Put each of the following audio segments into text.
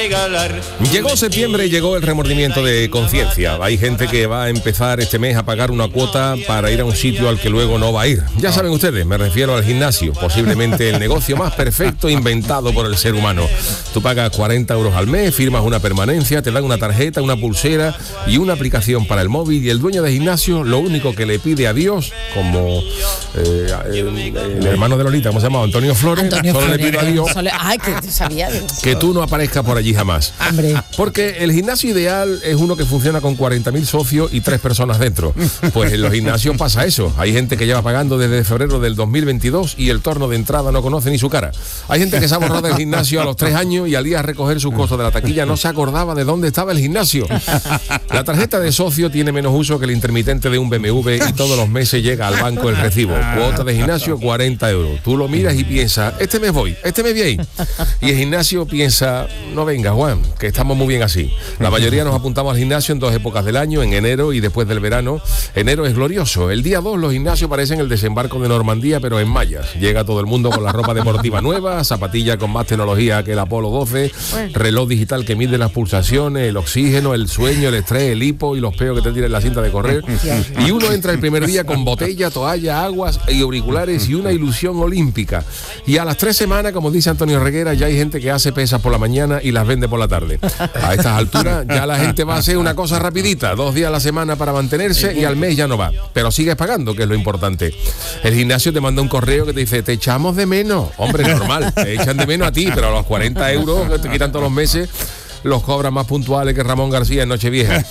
regalar. Llegó septiembre y llegó el remordimiento de conciencia. Hay gente que va a empezar este mes a pagar una cuota para ir a un sitio al que luego no va a ir. Ya saben ustedes, me refiero al gimnasio, posiblemente el negocio más perfecto inventado por el ser humano. Tú pagas 40 euros al mes, firmas una permanencia, te dan una tarjeta, una pulsera y una aplicación para el móvil, y el dueño del gimnasio lo único que le pide a Dios, como el hermano de Lolita, ¿cómo se llama? Antonio Flores, solo le pido a Dios que tú no aparezcas por allí jamás. Hombre. Porque el gimnasio ideal es uno que funciona con 40.000 socios y 3 personas dentro. Pues en los gimnasios pasa eso. Hay gente que lleva pagando desde febrero del 2022 y el torno de entrada no conoce ni su cara. Hay gente que se ha borrado del gimnasio a los 3 años y al día de recoger sus costos de la taquilla no se acordaba de dónde estaba el gimnasio. La tarjeta de socio tiene menos uso que el intermitente de un BMW y todos los meses llega al banco el recibo. Cuota de gimnasio 40 euros. Tú lo miras y piensas, este mes voy a ir. Y el gimnasio piensa, no venga Juan, que estamos muy bien así. La mayoría nos apuntamos al gimnasio en 2 épocas del año, en enero y después del verano. Enero es glorioso. El día 2 los gimnasios parecen el desembarco de Normandía, pero en mallas. Llega todo el mundo con la ropa deportiva nueva, zapatilla con más tecnología que el Apolo 12, reloj digital que mide las pulsaciones, el oxígeno, el sueño, el estrés, el hipo y los peos que te tiran en la cinta de correr. Y uno entra el primer día con botella, toalla, aguas y auriculares y una ilusión olímpica. Y a las 3 semanas, como dice Antonio Reguera, ya hay gente que hace pesas por la mañana y las vende por la tarde. A estas alturas ya la gente va a hacer una cosa rapidita, 2 días a la semana para mantenerse y al mes ya no va. Pero sigues pagando, que es lo importante. El gimnasio te manda un correo que te dice, te echamos de menos. Hombre, es normal, te echan de menos a ti, pero a los 40 euros que te quitan todos los meses los cobran más puntuales que Ramón García en Nochevieja.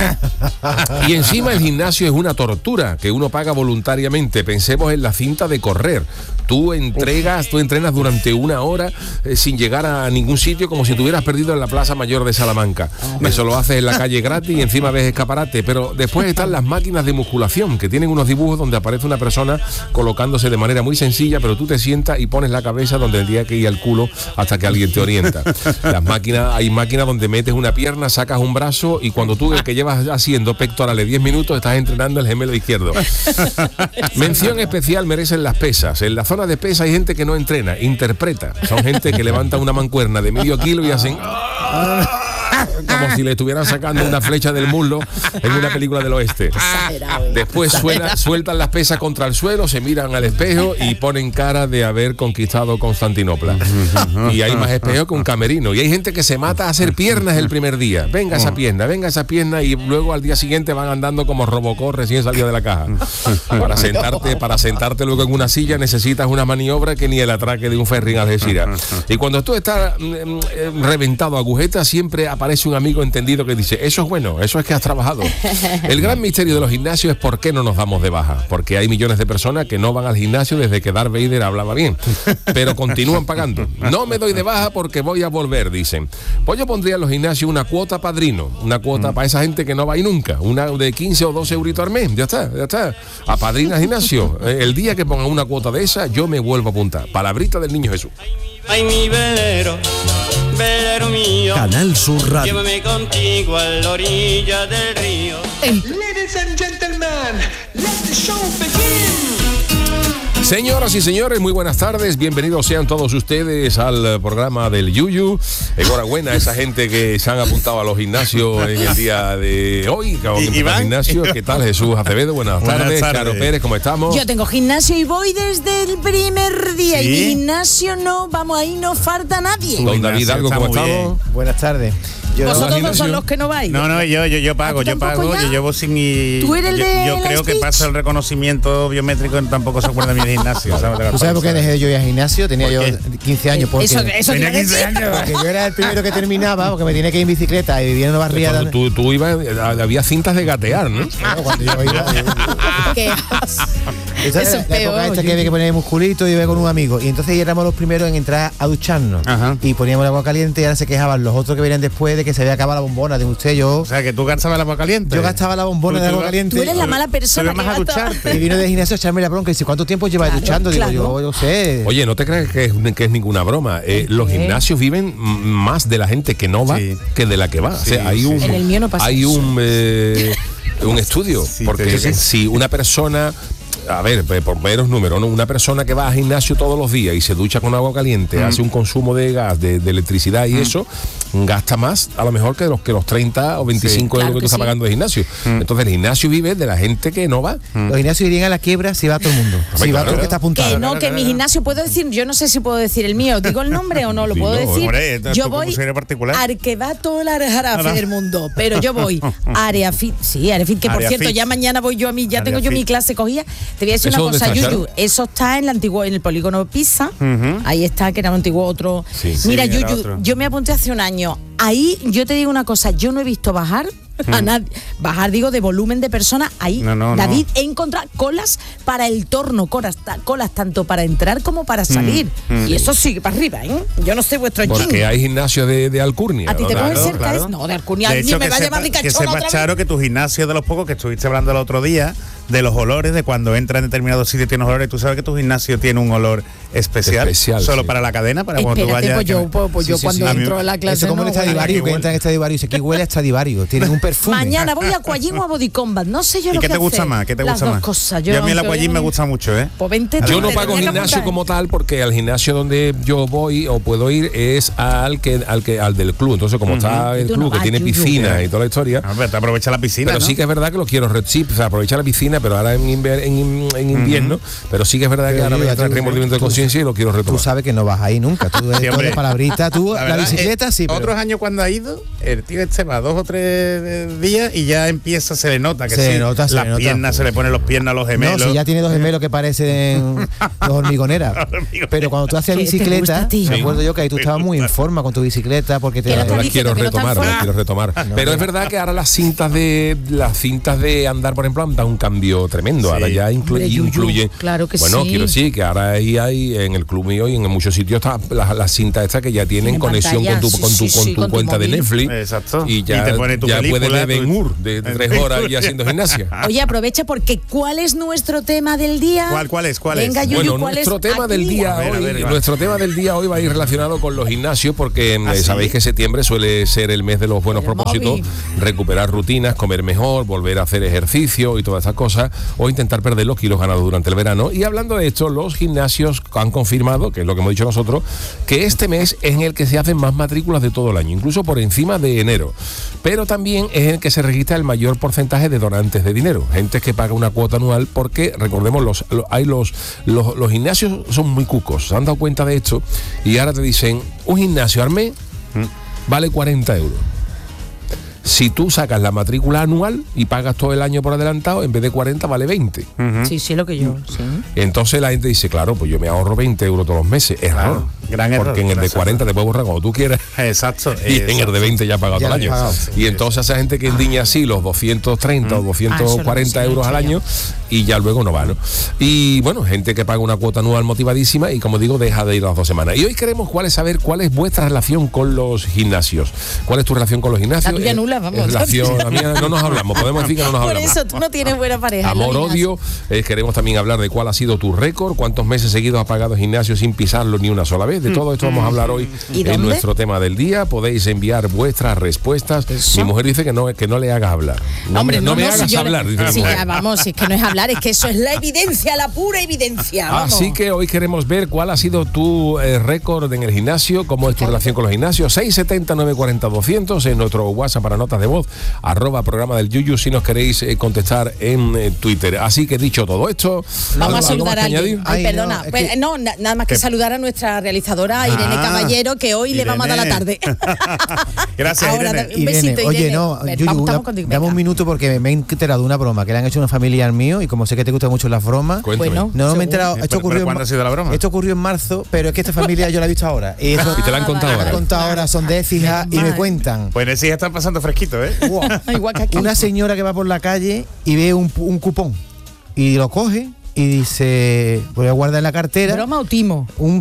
Y encima el gimnasio es una tortura que uno paga voluntariamente. Pensemos en la cinta de correr. Tú entrenas durante 1 hora sin llegar a ningún sitio, como si te hubieras perdido en la Plaza Mayor de Salamanca. Eso lo haces en la calle gratis y encima ves escaparate. Pero después están las máquinas de musculación, que tienen unos dibujos donde aparece una persona colocándose de manera muy sencilla, pero tú te sientas y pones la cabeza donde tendría que ir el culo hasta que alguien te orienta. Hay máquinas donde metes una pierna, sacas un brazo y cuando tú, el que llevas haciendo pectorales 10 minutos, estás entrenando el gemelo izquierdo. Mención especial merecen las pesas. En la zona de pesa hay gente que no entrena, interpreta. Son gente que levanta una mancuerna de medio kilo y hacen como si le estuvieran sacando una flecha del muslo en una película del oeste. Después sueltan las pesas contra el suelo, se miran al espejo y ponen cara de haber conquistado Constantinopla. Y hay más espejos que un camerino. Y hay gente que se mata a hacer piernas el primer día. Venga esa pierna, y luego al día siguiente van andando como Robocop recién salido de la caja. Para sentarte luego en una silla necesitas una maniobra que ni el atraque de un ferry en Algeciras. Y cuando tú estás reventado a agujetas, siempre aparece un amigo entendido que dice, eso es bueno, eso es que has trabajado. El gran misterio de los gimnasios es por qué no nos damos de baja. Porque hay millones de personas que no van al gimnasio desde que Darth Vader hablaba bien, pero continúan pagando. No me doy de baja porque voy a volver, dicen. Pues yo pondría en los gimnasios una cuota padrino, una cuota para esa gente que no va a ir nunca, una de 15 o 12 euritos al mes, ya está. Apadrina gimnasio. El día que pongan una cuota de esa, yo me vuelvo a apuntar. Palabrita del Niño Jesús. Ay, mi velero mío, Canal Sur Radio. llévame contigo a la orilla del río. Ladies and gentlemen, let the show begin. Señoras y señores, muy buenas tardes, bienvenidos sean todos ustedes al programa del Yuyu. Enhorabuena a esa gente que se han apuntado a los gimnasios en el día de hoy. Gimnasio. ¿Qué tal, Jesús Acevedo? Buenas tardes. Charo Pérez, ¿cómo estamos? Yo tengo gimnasio y voy desde el primer día. ¿Sí? Y mi gimnasio no, vamos, ahí no falta nadie. Don David Algo, ¿cómo estamos? Buenas tardes. Vosotros dos son los que no vais. No, yo pago, yo llevo sin ir. ¿Tú eres el de yo creo que pasa el reconocimiento biométrico, tampoco se acuerda de mi gimnasio. ¿Tú sabes por qué dejé yo ir al gimnasio? Tenía yo 15 años. Porque Eso tenía 15 años. Porque yo era el primero que terminaba, porque me tenía que ir en bicicleta y vivía en una barriada. Tú ibas, había cintas de gatear, ¿no? Claro, cuando yo iba. ¿Qué? Esa Eso era es la peor. época esta que había que poner musculito y iba con un amigo. Y entonces éramos los primeros en entrar a ducharnos. Ajá. Y poníamos el agua caliente y ahora se quejaban los otros que venían después de que se había acabado la bombona de usted. O sea, que tú gastabas el agua caliente. Yo gastaba la bombona de agua caliente. Tú eres la mala persona Te vas a ducharte. Y vino del gimnasio a echarme la bronca y dice, ¿cuánto tiempo llevas duchando? claro. Digo, yo sé. Oye, no te creas que es ninguna broma. Los gimnasios viven más de la gente que no va que de la que va. O sea, hay un, En el mío no pasa hay eso. un estudio. Porque si una persona... A ver, por meros números, ¿no? Una persona que va al gimnasio todos los días y se ducha con agua caliente, hace un consumo de gas, de electricidad y eso, gasta más a lo mejor que los 30 o 25 claro euros que tú que estás sí. pagando de gimnasio. Entonces el gimnasio vive de la gente que no va. Los gimnasios irían a la quiebra si va todo el mundo. Si va todo el que está apuntado. Que no, que mi gimnasio puedo decir, yo no sé si puedo decir el mío, digo el nombre o no, lo Sí, puedo no, decir. hombre, esto Yo es voy como particular. al que va todo el jarafe del mundo, pero yo voy a Área Fit, sí, Área Fit, que por Área cierto, Fit. ya mañana voy yo a mí, ya Área tengo yo Fit. mi clase cogida. Te voy a decir ¿Eso una cosa, dónde está, Yuyu, Charo? eso está en el polígono Pisa, ahí está, que era un antiguo otro. Sí. Mira, Sí, era Yuyu, otro. yo me apunté hace un año, ahí yo te digo una cosa, yo no he visto bajar a nadie, bajar digo de volumen de personas, ahí No, David, he encontrado colas para el torno, colas tanto para entrar como para salir, y eso sigue para arriba, ¿eh? Yo no sé vuestro Porque chin. hay gimnasios de Alcurnia. ¿A ti te ¿no? cogen Claro, cerca? claro. No, de Alcurnia, De alguien hecho, me va a llevar que ricachona sepas, otra vez. Charo, que tu gimnasio es de los pocos que estuviste hablando el otro día, de los olores, de cuando entra en determinados sitios tiene olores. Tú sabes que tu gimnasio tiene un olor especial, sí. solo para la cadena, para cuando tú Espérate, vayas. pues yo cuando A mí- entro en la clase Eso como no, el Stradivarius, que entra en Stradivarius y dice, aquí huele a Stradivarius, tienen un perfume. mañana voy a Aquagym o a Body Combat, no sé yo ¿Y lo qué que te gusta hacer. más? ¿Qué te Las gusta dos más? cosas. Yo a mí el aunque Aquagym me gusta mucho, ¿eh? Pues vente Yo tú, no te pago tenía que gimnasio apuntar. como tal porque al gimnasio donde yo voy o puedo ir es al del club. Entonces, como está el Tú club no que vas, tiene Yuyu. piscina y toda la historia. A ver, te aprovecha la piscina, Pero ¿no? sí que es verdad que lo quiero aprovechar la piscina, pero ahora en invierno. Pero sí que es verdad que Pero ahora me Yuyu, voy a traer tú- remordimiento de tú- conciencia y lo quiero Tú retomar. sabes que no vas ahí nunca. Tú eres Sí, hombre. todo de palabrita, tú la verdad, bicicleta sí, pero Otros años cuando ha ido, el tío este va 2 o 3 días y ya empieza, se le nota que Se sí, le nota, se las le nota. piernas, se le ponen los piernas a los gemelos. no, si ya tiene dos gemelos que parecen dos hormigoneras. Pero cuando tú hacías ¿Qué te gusta bicicleta, a ti? me acuerdo yo que ahí tú estabas muy en forma con tu bicicleta porque te Que no Ahora está las quiero diciendo que no retomar, está las quiero retomar. Pero es verdad que ahora las cintas de andar, por ejemplo, han dado un cambio tremendo. Sí. Ahora ya Hombre, Yuyu, incluyen. claro que bueno, sí. quiero decir que ahora ahí hay en el club mío y en muchos sitios está las cintas estas que ya tienen Tienen conexión pantalla, con tu sí, con tu con tu cuenta de móvil. Netflix. Exacto. Y ya, Y te pone tu ya película, puedes ver Ben tu- Hur de 3 horas y haciendo gimnasia. Oye, aprovecha porque ¿cuál es nuestro tema del día? ¿Cuál es? Venga, Yuyu, Bueno, ¿cuál nuestro es? tema del Aquí. día A hoy, ver, va. nuestro tema del día hoy va a ir relacionado con los gimnasios porque ¿Ah, sí? sabéis que septiembre suele ser el mes de los buenos El propósitos, móvil. recuperar rutinas, comer mejor, volver a hacer ejercicio y todas esas cosas, o intentar perder los kilos ganados durante el verano. Y hablando de esto, los gimnasios han confirmado, que es lo que hemos dicho nosotros, que este mes es en el que se hacen más matrículas de todo el año, incluso por encima de enero. Pero también es en el que se registra el mayor porcentaje de donantes de dinero, gente que paga una cuota anual porque, recordemos, los gimnasios son muy cucos, se han dado cuenta de esto y ahora te dicen, un gimnasio al mes vale 40 euros. Si tú sacas la matrícula anual y pagas todo el año por adelantado, en vez de 40 vale 20. Sí, sí, lo que yo. Sí. Entonces la gente dice, claro, pues yo me ahorro 20 euros todos los meses. Error. Gran error. Porque en el de 40 te puedes borrar cuando tú quieras. Exacto. Y en el de 20 ya has pagado Ya todo el lo año. has pagado. Y entonces esa gente que endiña así los 230 o 240 euros al año y ya luego no va, ¿no? Y bueno, gente que paga una cuota anual motivadísima y como digo, deja de ir las 2 semanas. Y hoy queremos saber cuál es vuestra relación con los gimnasios. ¿Cuál es tu relación con los gimnasios? La tuya nula, vamos. La mía no nos hablamos, podemos decir que no nos Por hablamos. eso tú no tienes buena pareja. Amor, Lolinas. odio. Queremos también hablar de cuál ha sido tu récord, cuántos meses seguidos has pagado gimnasio sin pisarlo ni una sola vez. De todo esto vamos a hablar hoy ¿Y en dónde? nuestro tema del día. Podéis enviar vuestras respuestas. Eso. Mi mujer dice que no le hagas hablar. No, Hombre, no me si hagas yo- hablar, dice mi Sí, mujer. ya vamos, si es que no es hablar, es que eso es la evidencia, la pura evidencia. Vamos. Así que hoy queremos ver cuál ha sido tu récord en el gimnasio, cómo es tu relación con los gimnasios. 670 940 200 en nuestro WhatsApp para notas de voz, @programa del Yuyu si nos queréis contestar en Twitter. Así que dicho todo esto, Vamos a ¿algo saludar más a que alguien. añadir? Ay, Ay, perdona. no, es Pues, que- no, nada más que saludar a nuestra realizadora Irene Caballero, que hoy le vamos a dar la tarde. Gracias, Ahora, Irene. un besito, Irene, oye, Irene. no, Ven, Yuyu, estamos contigo, dame venga. un minuto porque me he enterado de una broma que le han hecho a un familiar mío y como sé que te gustan mucho las bromas. Cuéntame. Bueno. No me he Según. enterado. Pero Esto ocurrió, ¿cuándo ha sido la broma? esto ocurrió en marzo, pero es que esta familia yo la he visto ahora. Y eso Y te la han contado vale. me han ahora. contado ahora, son de Écija y me cuentan. Pues en ese ya están pasando fresquito, ¿eh? Igual que aquí. Una señora que va por la calle y ve un cupón y lo coge y dice, voy a guardar en la cartera ¿Broma o timo? un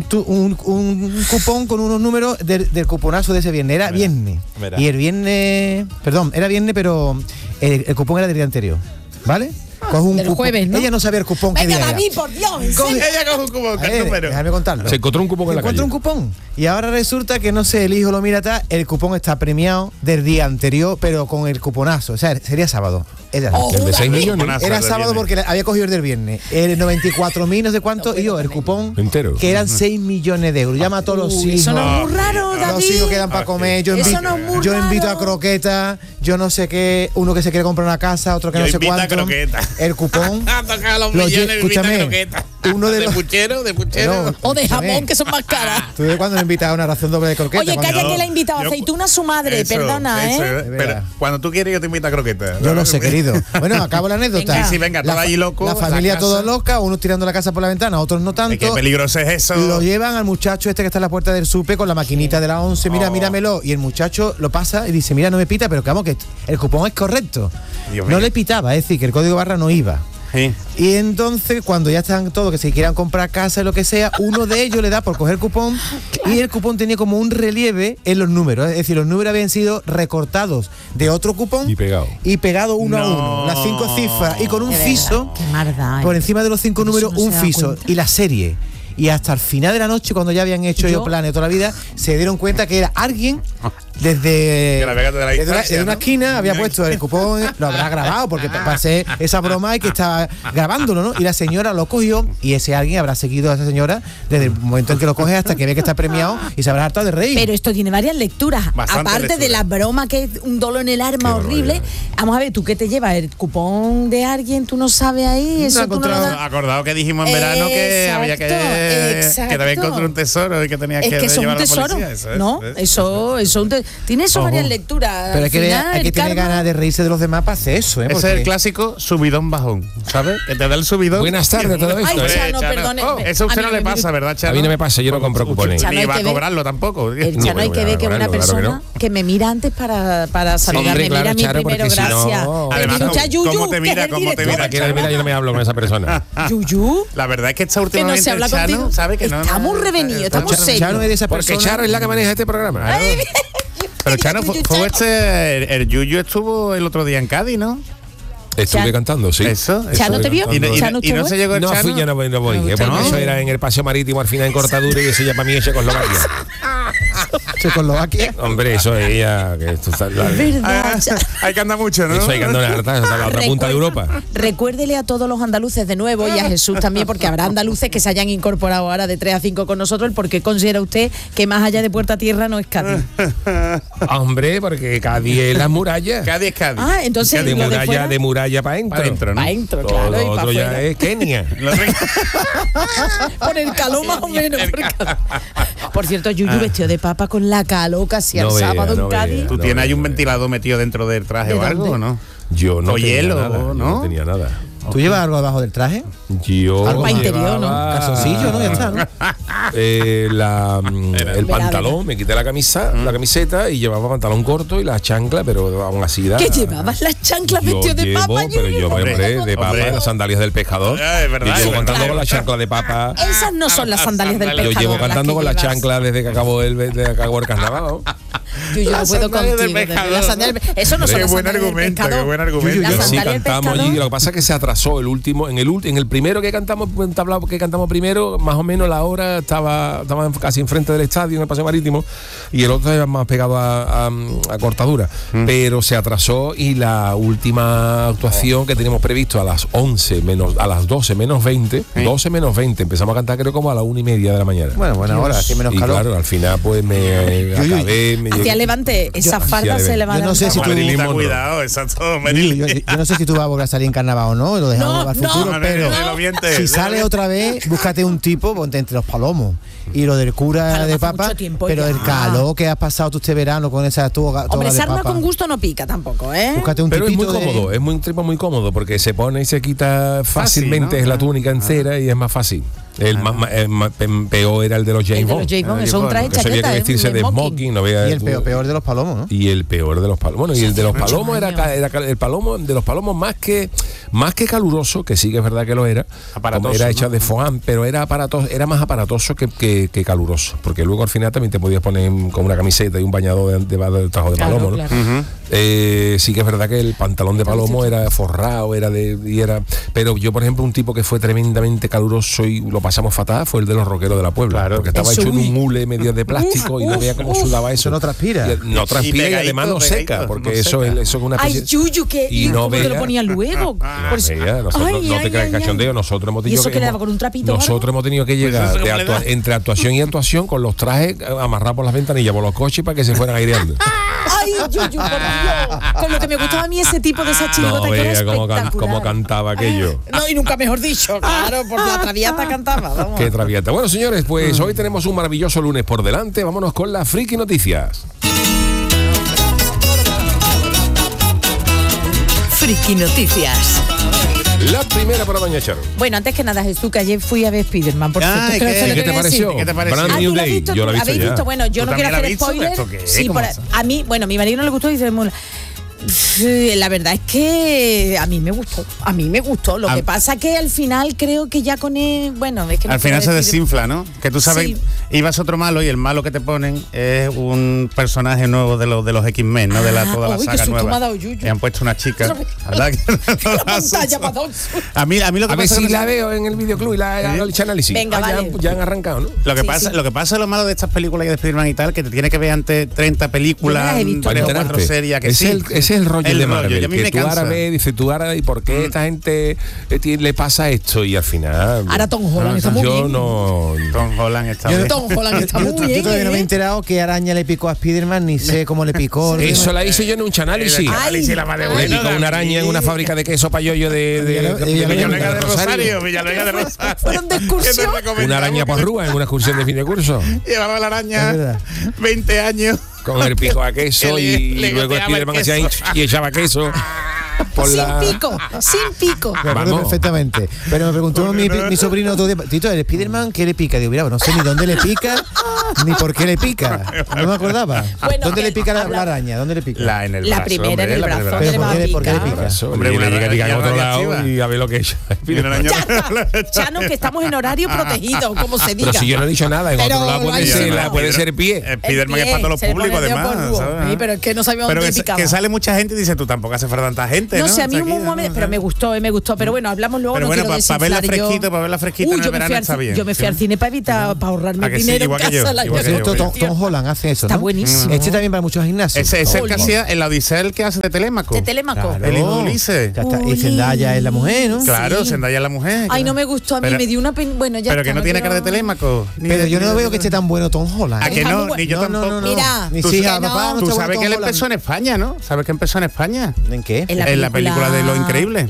cupón con unos números del cuponazo de ese viernes. Era viernes. verá. Y el viernes, perdón, era viernes, pero el cupón era del día anterior. ¿Vale? Coge un Del cupón. jueves, ¿no? Ella no sabía el cupón que Venga, día era. David, por Dios, ¿en Coge- serio? Ella coge un cupón, A ¿qué ver, número? déjame contarlo. Se encontró un cupón en la Encuentra calle. un cupón y ahora resulta que no sé, el hijo lo mira atrás, el cupón está premiado del día anterior, pero con el cuponazo, o sea, sería sábado. Era, El de 6 millones. Buenas. era Sábado sábado viene. porque había cogido el del viernes. El 94.000 no sé cuánto y yo el cupón Entero. que eran 6 millones de euros. Llama a todos los Uy, hijos. eso no es muy raro, David. Los hijos quedan para comer. Yo Eso invito, no es muy yo invito a raro. croquetas, yo no sé qué, uno que se quiere comprar una casa, otro que Yo no sé invito a cuánto. croquetas. El cupón. A tocar los Lo millones, lle- invita a escúchame, croquetas. uno de los- puchero, de puchero. No, O de escúchame. jamón, que son más caras. ¿Tú de cuándo me invitas a una ración doble de croquetas? Oye, Cuando- calla que le ha invitado Yo- aceituna a su madre, Eso, perdona, eso, ¿eh? De Pero verdad. cuando tú quieres yo te invito a croquetas. Yo lo sé, querido. Bueno, acabo la anécdota. Venga. Sí, sí, venga, todo fa- allí loco. La familia casa. toda loca, unos tirando la casa por la ventana, otros no Ay, tanto. qué peligroso es eso. Lo llevan al muchacho este que está en la puerta del supe con la maquinita de la 11, mira, Oh. míramelo. Y el muchacho lo pasa y dice, mira, no me pita, pero que vamos, que el cupón es correcto. Dios No mío. le pitaba, es decir, que el código barra no iba. Sí. Y entonces, cuando ya están todos, que se quieran comprar casa y lo que sea, uno de ellos le da por coger el cupón y el cupón tenía como un relieve en los números. Es decir, los números habían sido recortados de otro cupón Y pegado. y pegado uno a No. uno. Las 5 cifras y con un De fiso. verdad, qué maldad, Por ¿eh? encima de los 5 Eso números, no se un da fiso cuenta. y la serie. Y hasta el final de la noche, cuando ya habían hecho ellos planes toda la vida, se dieron cuenta que era alguien desde, Que la Vega de la desde distancia, una ¿no? esquina, había puesto el cupón, lo habrá grabado, porque para hacer esa broma hay que estar grabándolo, ¿no? Y la señora lo cogió y ese alguien habrá seguido a esa señora desde el momento en que lo coge hasta que ve que está premiado y se habrá hartado de reír. Pero esto tiene varias lecturas. Bastante Aparte de lectura. la broma que es un dolor en el arma Qué horrible. barbaridad. Vamos a ver, ¿tú qué te llevas? ¿El cupón de alguien? ¿Tú no sabes ahí? No Eso he tú no lo encontrado. das. Acordado que dijimos en verano que había que Exacto. te había encontrado un tesoro y que tenías Es que que eso es un llevar a la tesoro, policía. Eso es, ¿no? ¿ves? Eso tiene eso Ojo. varias lecturas. Pero Al es que final, hay que el tener karma- ganas de reírse de los demás para hacer eso, ¿eh? Ese es Porque- el clásico subidón bajón, ¿sabes? Que te da el subidón. Buenas tardes, todo esto. Ay, ¿eh? Chano, perdone. Eso a usted A no mí le me- pasa, ¿verdad, Chano? A mí no me pasa, yo no compro cupones. Chano, Ni hay va a que ver- cobrarlo tampoco. El No, Chano hay bueno, que ver que es una claro que persona no. que me mira antes para saludarme. Hombre, claro, mira a mí Charo, primero, porque si no- gracias. Además, Pero ¿cómo- escucha, Yuyu, cómo te que mira, es el cómo te director. mira? Aquí mira, yo no me hablo con esa persona. Yuyu, La verdad es que está que no últimamente se habla el Chano, contigo. ¿sabe? Que no, Estamos revenidos, estamos Chano serios. es de esa Porque persona. Charo es la que maneja este programa. Pero Chano, Yuyu, fue Chano. el Yuyu estuvo el otro día en Cádiz, ¿no? Estuve Chan- cantando, sí. Eso. ¿Chano te vio? Y no, ¿Chano y no estuvo? se llegó el No Chano. fui, yo no voy, porque ¿No? eso era en el paseo marítimo al final en cortadura y eso ya para mí es Checoslovaquia. Checoslovaquia. Hombre, eso es ella, que esto está Es verdad. Ah, hay que andar mucho, ¿no? eso hay que andar hasta la otra punta de Europa. Recuérdele a todos los andaluces de nuevo y a Jesús también, porque habrá andaluces que se hayan incorporado ahora de 3 a 5 con nosotros, porque considera usted que más allá de Puerta a Tierra no es Cádiz. Hombre, porque Cádiz es la muralla. Cádiz es Cádiz. Ah, entonces De lo de muralla, fuera, de muralla para adentro. Pa' dentro, ¿no? pa' dentro, Todo claro, y lo pa' otro ya afuera. es Kenia. Lo otro- por el calor más o menos. Por cierto, Yuyu vestido de papa con la calor casi No al vea, sábado no en Cádiz. vea. ¿Tú No, tienes ahí no, un no. ventilador metido dentro del traje ¿De o algo dónde? o no? Yo no O tenía hielo, nada, yo ¿no? no tenía nada. ¿Tú llevas algo debajo del traje? Yo Algo para interior, ¿no? llevaba, Calzoncillo, ¿no? Ya está, ¿no? El pantalón, me quité la camisa, la camiseta y llevaba pantalón corto y la chancla, pero aún así da. ¿Qué llevabas las chanclas Yo vestido de llevo, papa, pero Yuyu? yo, hombre, de papa, Hombre. las sandalias del pescador. Ah, es verdad, Yo es llevo verdad. cantando con la chancla de papa. Esas no son las sandalias del Yo pescador. Yo llevo las cantando que con la llevas. chancla desde que acabó el carnaval. Yo no Las puedo sandalias del contigo. de pescador. las sandalias del- Eso no son Qué las buen sandalias del argumento, pescador. qué buen argumento. Las Pero sí, sandalias del cantamos pescador. allí. Lo que pasa es que se atrasó el último. En el primero que cantamos, primero, más o menos la hora estaba casi enfrente del estadio en el paseo marítimo y el otro era más pegado a cortadura. Pero se atrasó y la última actuación que teníamos previsto a las 12 menos 20, 12 menos 20, empezamos a cantar creo como a la 1:30 de la mañana. Bueno, buena hora, así menos y calor. claro, al final pues me acabé, me Hacía llegué. levante, esa farda hacía se levante. levanta. Yo no sé si tú- Marilyn Ten Monroe. cuidado, exacto. Yo no sé si tú vas a volver a salir en carnaval o no, lo dejamos No, para el no, futuro, no, pero no, lo mientes, si no, sale no. otra vez, búscate un tipo, ponte entre los palomos. Y lo del cura Claro, de hace papa, mucho tiempo pero ya. el calor que has pasado tú este verano con esa toga Hombre, de sarna papa. con gusto no pica tampoco, ¿eh? Búscate un Pero es muy tipito de- cómodo, es un tipo muy cómodo porque se pone y se quita fácilmente, ¿no? es la túnica entera y es más fácil. El peor era el de los El James de los Bond. James Bond, eso es un traje Que se había que chaqueta, vestirse de smoking, no veas Y el tú. peor de los palomos, ¿no? Y el peor de los palomos. Bueno, y el de los palomos era el palomo de los palomos más que caluroso, que sí que es verdad que lo era. Aparatoso, Era ¿no? hecho de foam, pero era más aparatoso que caluroso. Porque luego al final también te podías poner con una camiseta y un bañador debajo del trajo de Claro, palomo, ¿no? claro. Sí que es verdad que el pantalón de palomo era forrado, pero yo, por ejemplo, un tipo que fue tremendamente caluroso y lo pasamos fatal fue el de los rockeros de la Puebla, Claro. porque estaba Eso, hecho en uy. un mule medio de plástico y no veía cómo sudaba eso. Eso no transpira. No transpira y pegadito, además no seca, pegadito, porque no eso seca. es una Ay, especie... Yuyu, que Y no ¿cómo te lo vea. ponía luego? Por eso- Nosotros, Ay, no te ay, creas ay, cachondeo, ay. nosotros hemos ¿Y tenido eso que le daba con un trapito o nosotros algo? hemos tenido que llegar eso cómo le da. entre actuación y actuación con los trajes amarrados por las ventanillas, por los coches para que se fueran aireando. Ay, Yuyu, por Dios. Con lo que me gustaba a mí ese tipo de esa chirigota No que era vea cómo espectacular. cantaba aquello. No, y nunca mejor dicho, claro, por la traviata cantaba, vamos. Qué traviata. Bueno, señores, pues hoy tenemos un maravilloso lunes por delante. Vámonos con las friki noticias. Friki Noticias. La primera para doña Charo. Bueno, antes que nada, Jesús, que ayer fui a ver Spiderman. Por Ah, cierto, ¿y que eso es lo ¿Qué que te voy a pareció? decir. ¿Qué te pareció? Brand Ah, New ¿tú lo has Day. visto? Yo lo he visto ¿Habéis ya. visto? Bueno, yo ¿Tú no quiero también la hacer has visto? spoiler. ¿Esto qué es? Sí, ¿Cómo por- pasa? a mí, bueno, a mi marido no le gustó y dice, la verdad es que a mí me gustó. Lo A- que pasa que al final creo que ya con él, bueno, es que no Al final quiero se decir- desinfla, ¿no? Que tú sabes, Sí. ibas otro malo y el malo que te ponen es un personaje nuevo de los X-Men, ¿no? De toda la uy, qué saga susto me ha nueva. dado, Yuyu. Y han puesto una chica. Otra vez. ¿Verdad que La pantalla para dos. a mí lo que A ver pasa si es que la veo en el videoclub y la hago el análisis. Venga, vale. Ya han arrancado, ¿no? Lo que Sí, pasa, sí. lo que pasa es lo malo de estas películas y de Spider-Man y tal, que te tiene que ver antes 30 Yo no películas, las he visto. 3 o 4 enterarte. series, que ese sí. ese es el rollo de Marvel, y a mí que me tú ahora cansa. ves, dices tú ahora, ¿y por qué esta gente le pasa esto? Y al final... Ahora Tom Holland está muy yo bien. no... Tom Holland está Yo- bien. Tom Holland está Yo, muy bien. yo todavía no me he ¿eh? enterado qué araña le picó a Spiderman, ni sé cómo le picó. Eso la hice yo en un chanálisis. Ay, la madre ay. Le buena, picó una araña en una fábrica de queso payoyo de Villanueva de Rosario, Villanueva de Rosario. Fueron de excursión. Una araña por rúa en una excursión de fin de curso. Llevaba la Es araña verdad. 20 años. Con el pico a queso y luego goteaba el Spiderman hacía ahí queso. y echaba queso por Sin la... pico, sin pico. Me acuerdo Vamos. perfectamente. Pero me preguntó mi sobrino otro día, Tito, ¿el Spiderman qué le pica? Digo, mira, pues no sé ni dónde le pica, ni por qué le pica. No me acordaba. Bueno, ¿Dónde le pica la habla- araña? ¿Dónde le pica? La en el La brazo, primera hombre, en el la brazo. primera. ¿Dónde le Pero va a ¿por qué le picar? pica? Eso, Hombre, y una le diga en araña otro lado radiactiva. y a ver lo que es. Y una araña- Chano, que estamos en horario protegido, como se diga. Pero si yo no he dicho nada, en Pero otro lado lo puede ha ser, dicho. la- puede ser pie. Spiderman es para todos los Se le públicos, pone el dedo además. por ruo. ¿sabes? Sí, pero es que no sabíamos Pero dónde que, picaba. que sale mucha gente y dice, tú tampoco hace falta tanta gente, ¿no? No sé, a mí Aquí, hubo un ¿no? momento, pero me gustó, pero bueno, hablamos luego. Pero no bueno, quiero para verla desinflar yo. fresquita, para verla fresquita en el yo me verano fui al está ci- bien. Yo me fui Sí. al cine para ahorrarme ¿A que sí? dinero Igual en que yo, casa. el año igual Por que yo, que cierto, viene. Tom Holland hace eso, Está ¿no? buenísimo. Este también va a muchos gimnasios. Ese es el que Olmo. hacía en la Odisea, el que hace de Telémaco. De Telémaco. Claro. El hijo de Ulises. Ya está. Y Uy. Zendaya es la mujer, ¿no? Claro, Sí. Zendaya es la mujer. Ay, no me gustó a mí, Pero- me dio una pena. Bueno, ya Pero está, que no tiene quiero- cara de Telémaco. Pero yo no veo que esté tan bueno Tom Holland. ¿A que Está no? muy bueno. Ni yo tampoco. Mira, Mis Tú hijas, sabes- papá, no Tú está sabes bueno que él Tom empezó en Holland. España, ¿no? ¿Sabes que empezó en España? ¿En qué? En la película de Lo Increíble.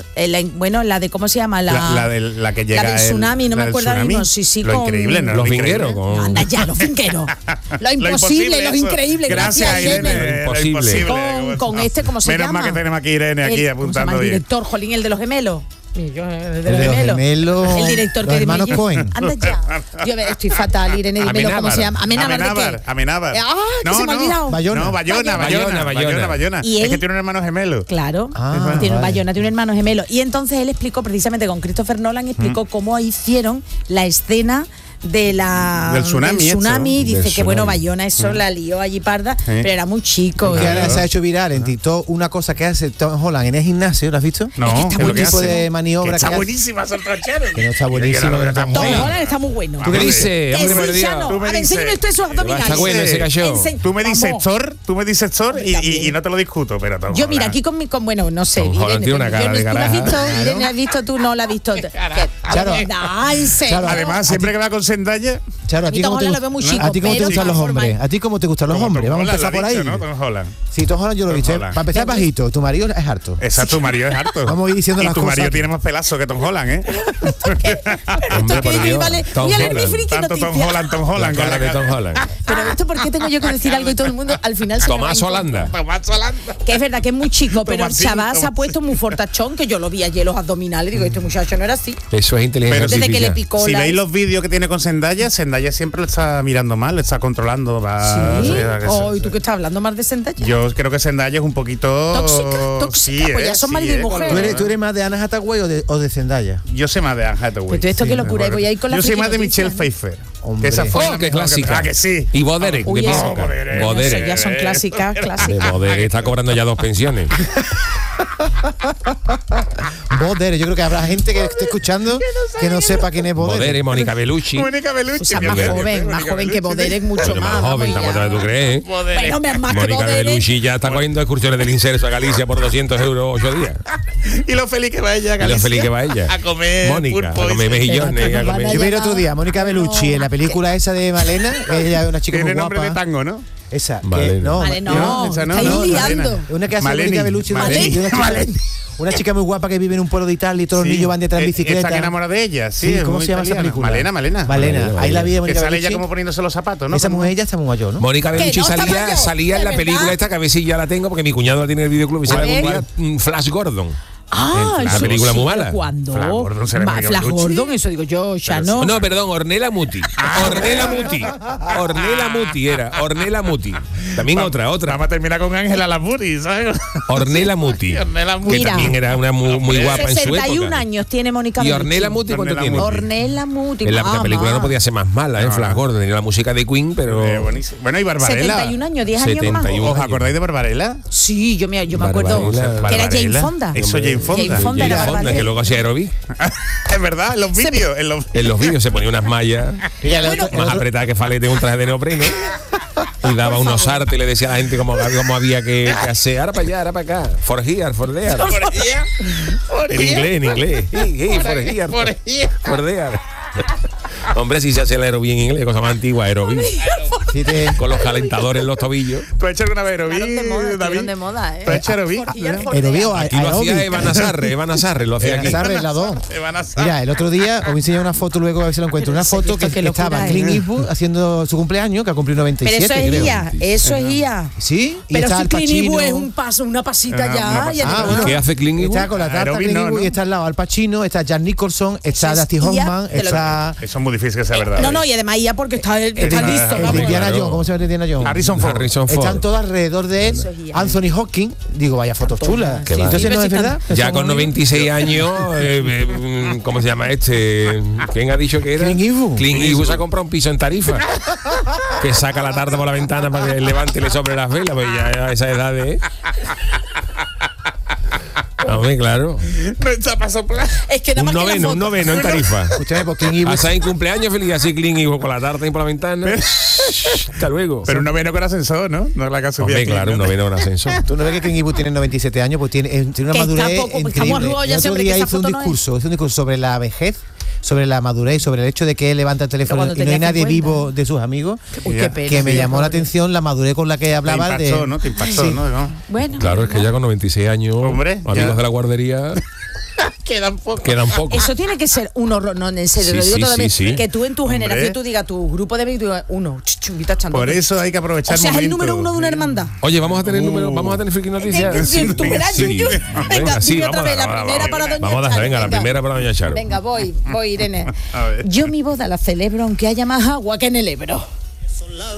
Bueno, la de, ¿cómo se llama? La que llega La del el- tsunami, no la me del acuerdo ahora tsunami. mismo. Sí, sí, Lo con- increíble, ¿no? Los Lo increíble. vingueros con... Anda ya, los finqueros. Lo imposible, lo eso. increíble. Gracias, Irene. Irene. Lo Imposible. Con este, ¿cómo se Menos llama? mal que tenemos aquí a Irene aquí ¿cómo se llama apuntando el bien. director, Jolín, el de los gemelos. El de El de los gemelos, El director los que hermanos me- Cohen. Anda ya. Yo estoy fatal, Irene, dímelo cómo se llama. Amenábar. ¿de qué? Amenábar. Ah, que se me ha olvidado. Bayona. No, Bayona. Y Es él- que tiene un hermano gemelo. Claro, Ah, tiene un vale. Bayona, tiene un hermano gemelo. Y entonces él explicó precisamente con Christopher Nolan, explicó cómo hicieron la escena de Del tsunami, Dice Del que bueno, tsunami. Bayona eso la lió allí parda, pero era muy chico. Que ¿eh? ahora se ha hecho viral en TikTok una cosa que hace Tom Holland en el gimnasio, ¿lo has visto? No, Es que está ¿qué es lo que tipo hace? de maniobra Que está que hace. buenísima, Saltrachero. Que no está buenísimo, que no está Tom muy bien. Holland está muy bueno. ¿Tú qué dices? Que Hombre sí, perdido. Chano. Tú me A ver, dices- enséñame usted sus abdominales. Está bueno ese cayó. Tú me dices Vamos. Thor, y no te lo discuto, pero Tom Yo mira, Holland. aquí bueno, no sé. Tom Holland tiene una pero cara yo de ¿tú la has caraja. visto? Irene, ¿has visto? Tú no la has visto. Claro. En serio. Claro. Además, siempre que va con Zendaya, Charo, A mí Tom Holland lo veo muy chico, ¿a ti cómo te pero gustan los de forma- hombres? ¿A ti cómo te gustan los como hombres? Tom Vamos a Holland, empezar lo por ha ahí. dicho, ¿no? Tom Holland. Sí, Tom Holland yo lo he Tom visto. Holland. Para empezar bajito, tu marido es harto. Exacto, tu marido es harto. Vamos a ir diciendo y las tu cosas. marido tiene más pelazo que Tom Holland, ¿eh? Hombre, Esto por que yo Dios. iba a leer- Tom voy a leer mi Holland. friki Tanto Tom noticia. Holland, Tom La Holland. cara de Tom Holland. Pero esto, ¿por qué tengo yo que decir algo y todo el mundo al final se me va Tomás en contra? Holanda. Tomás Holanda. Que es verdad que es muy chico, pero el Tomasín, chaval se ha Tomasín. puesto muy fortachón, que yo lo vi ayer los abdominales. Digo, este muchacho no era así. Eso es inteligencia Pero Desde que le artificial. picó Si la... veis los vídeos que tiene con Zendaya siempre lo está mirando mal, le está controlando. Va, ¿Sí? o sea, que Oh, ¿y se- tú qué estás hablando más de Zendaya? Yo creo que Zendaya es un poquito... Tóxica, Sí, pues ya son marido y mujer. ¿Tú eres más de Anna Hathaway o de Zendaya? Yo sé más de Anne Hathaway. Pues tú esto qué locura, y voy a ir con la Yo sé friki más de noticia, Michelle ¿no? Pfeiffer. Hombre. Esa fue ¡Oh, la qué mejor clásica! Ah, que sí. Y Boderek, Uy, de eso- Mónica. Boderek. Boderek. Eso ya son clásicas, clásicas. Boderek está cobrando ya 2 pensiones. Boder, yo creo que habrá gente que esté escuchando que no sepa quién es Boder. Boderek, Mónica Bellucci. Mónica Bellucci. O sea, mi más amiga. joven Mónica que Bellucci, Boderek, mucho Pero más. más joven, vamos, ya. ¿tú crees? Bueno, más que Mónica Boderek. Bellucci ya está cogiendo excursiones del Inserso a Galicia por 200 euros 8 días. Y lo feliz que va ella, Y lo Galicia. feliz que va ella. A comer Mónica, a pulpo y comer mejillones. Pero a nos van comer- Yo vi el Ya. otro día a Mónica Bellucci en la película esa de Malena, ella es una chica Tiene muy nombre de guapa. tango, ¿no? Esa, que, Malena. no, Vale, no, esa no, estáis no, liando. Malena. una que hace Maleni, Mónica Bellucci, Maleni. una chica muy guapa que vive en un pueblo de Italia y todos los niños van detrás en bicicleta. Están enamorados de ella, sí. Sí, es ¿cómo muy se llama esa italiana. película? Malena. Malena, ahí la vi a Que Mónica sale ella Bellucci. como poniéndose los zapatos, ¿no? Esa mujer ya está muy mayor, ¿no? Mónica Bellucci no está salía, mayor, salía en la ¿de película verdad? esta, que a ver si ya la tengo, porque mi cuñado la tiene en el videoclub y A sale algún ver. día, Flash Gordon. Ah, La eso película sí, muy pero mala. ¿cuándo? Flash Gordon será Mónica Flash Bellucci. Gordon, eso digo yo, ya no. No, perdón, Ornella Muti. Ornella Muti. Ornella Muti era. Ornella Muti. También otra. Vamos a terminar con Ángela Lampuri, ¿sabes? Ornella Muti. Ornella Muti. Que Mira. también era una muy guapa en su 61 época. años tiene Mónica ¿Y Bellucci. Ornella Muti cuánto Ornella tiene? Muti. Ornella Muti. En la mamá. película no podía ser más mala, ¿eh? Flash Gordon. Tenía la música de Queen, pero... Buenísimo. Bueno, y Barbarella. 71 años, 10 años más. 71. ¿Os acordáis de Barbarella? Sí, yo me acuerdo Barbarella. que era Jane Barbarella. Fonda. Eso, Jane Fonda. Jane Fonda era Jane Fonda, Barbarella. que luego hacía aerobic. Es verdad, en los vídeos. En los vídeos se ponía unas mallas más apretadas que falete un traje de neopreno. Y daba unos artes y le decía a la gente cómo había que hacer. Ahora para allá, ahora para acá. For here, for there. En inglés. For here. For there. Hombre, si se hace el aerobic en inglés, cosa más antigua, aerobic. Sí, Con los calentadores en los tobillos. ¿Tú has hecho alguna vez aerobic, Estuvieron David? de moda, ¿eh? ¿Tú has hecho aerobic? Aerobic o Aquí lo hacía aerobic. Eva Nazarre lo hacía aquí. Nazarre, la dos. Te van a sacar. Mira, el otro día os voy a enseñar una foto luego a ver si lo encuentro. Una foto que qué locura, estaba ¿eh? Clint Eastwood haciendo su cumpleaños, que ha cumplido Pero 97, eso es creo. IA, eso es IA. Sí, y Pero está si Al Clint Pacino. Eastwood es un paso, una pasita Una ya. pasada. ya Ah, te- bueno. ¿Qué hace Clint Eastwood? Está con la tarta Aerobic Clint no, Eastwood ¿no? y está al lado Al Pacino, está Jack Nicholson, está Eso es Dusty IA, Hoffman, te lo- está Eso es muy difícil que sea verdad. No, no, y además IA porque está el listo. de vamos. Indiana Claro. Jones, ¿cómo se llama el de Indiana Jones? Harrison Ford. Harrison Ford. Están todos alrededor de él. Eso es IA. Anthony Hopkins, digo, vaya fotos chulas. Sí, Entonces sí, no pero es sí verdad. están- Ya Son con amigos. 96 años, ¿cómo se llama este? ¿Quién ha dicho que era? Clint Eastwood. Clint Eastwood se ha comprado un piso en Tarifa. Que saca la tarta por la ventana para que el levante le sobre las velas, pues ya a esa edad de... Hombre, claro. No está para soplar. Es que nada Un más que la foto. noveno en Tarifa. Escúchame, porque Clint Eastwood Hasta en cumpleaños feliz, así Clint Eastwood con la tarta ahí por la ventana. Hasta luego. Pero un noveno con ascensor, ¿no? No es la que ha subido Hombre, aquí, claro, un ¿no? noveno con ascensor. Tú no ves que Clint Eastwood tiene 97 años, pues tiene una Que está madurez poco, pues estamos increíble. arrugados ya El otro siempre, día que esa hizo un foto no es. discurso sobre la vejez, sobre la madurez, sobre el hecho de que él levanta el teléfono cuando y no hay tenía nadie 50. vivo de sus amigos. Uy, qué pena. Que me Sí, llamó la pobre. atención la madurez con la que Te hablaba impactó, de... ¿no? Te impactó, Sí. ¿no? Bueno. Claro, es que ya con 96 años, Hombre, amigos ya. de la guardería Quedan pocos. quedan pocos. Eso tiene que ser un horror, no, en serio, Sí, lo digo sí, todavía, sí, sí. que tú en tu Hombre. generación, tú digas, tu grupo de amigos, tú digas, uno, chumbita echando. Por eso hay que aprovechar O sea, es el momento. número uno de una hermandad. Oye, vamos a tener número, vamos a tener friki noticias. Sí, tú verás, Yuyu. Venga, sí, dime otra vamos vez, a la dar, primera para doña Vamos a dar, Charo, venga, la venga. primera para doña Charo. Venga, voy, Irene. A ver. Yo mi boda la celebro aunque haya más agua que en el Ebro.